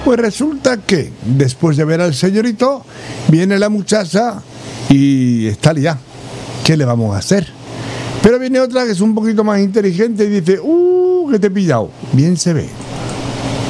Pues resulta que después de ver al señorito, viene la muchacha y está liada. ¿Qué le vamos a hacer? Pero viene otra que es un poquito más inteligente y dice, que te he pillado. Bien se ve.